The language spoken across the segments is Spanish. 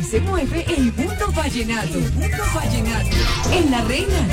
se mueve el mundo vallenato. En La Reina.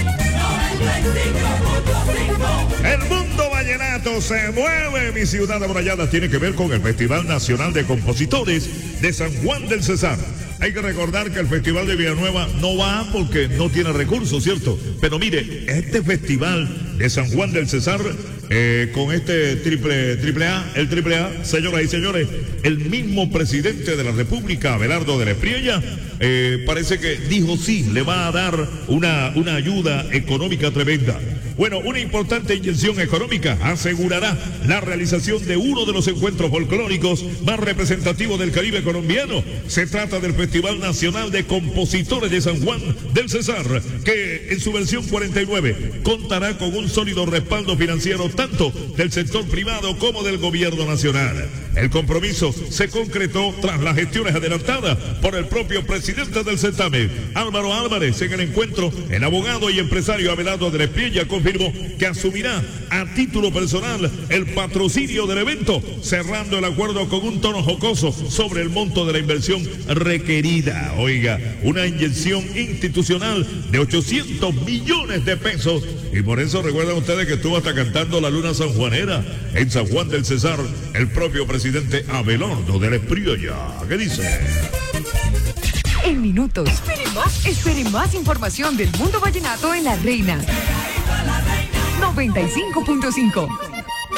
El mundo vallenato se mueve. Mi ciudad amurallada tiene que ver con el Festival Nacional de Compositores de San Juan del Cesar. Hay que recordar que el Festival de Villanueva no va porque no tiene recursos, ¿cierto? Pero mire, este Festival de San Juan del Cesar, con este triple A, señoras y señores, el mismo presidente de la República, Abelardo de la Espriella, parece que dijo sí, le va a dar una ayuda económica tremenda. Bueno, una importante inyección económica asegurará la realización de uno de los encuentros folclóricos más representativos del Caribe colombiano. Se trata del Festival Nacional de Compositores de San Juan del Cesar, que en su versión 49 contará con un sólido respaldo financiero tanto del sector privado como del gobierno nacional. El compromiso se concretó tras las gestiones adelantadas por el propio presidente del certamen, Álvaro Álvarez. En el encuentro, el abogado y empresario Abelardo de la Espriella confirmó que asumirá a título personal el patrocinio del evento, cerrando el acuerdo con un tono jocoso sobre el monto de la inversión requerida. Oiga, una inyección institucional de 800 millones de pesos. Y por eso recuerdan ustedes que estuvo hasta cantando la luna sanjuanera en San Juan del Cesar el propio presidente Abelardo de la Espriella. ¿Qué dice? En minutos. Espere más información del mundo vallenato en La Reina. 95.5.